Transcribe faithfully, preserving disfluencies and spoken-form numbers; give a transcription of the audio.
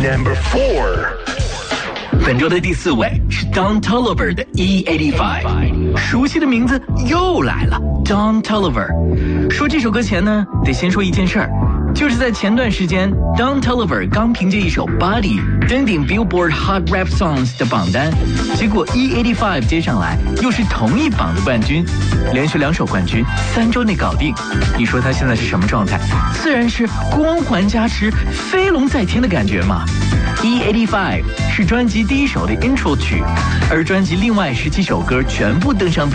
Number four。 本周的第四位是 Don Toliver 的 E 八十五， 熟悉的名字又来了 Don Toliver。 说这首歌前呢，得先说一件事儿，就是在前段时间 Don Toliver 刚凭借一首 Body 登顶 Billboard Hot Rap Songs 的榜单，结果 E 八十五 接上来又是同一榜的冠军，连续两首冠军三周内搞定。你说他现在是什么状态？自然是光环加持飞龙在天的感觉嘛。E 八十五 是专辑第一首的 intro 曲，而专辑另外十七首歌全部登上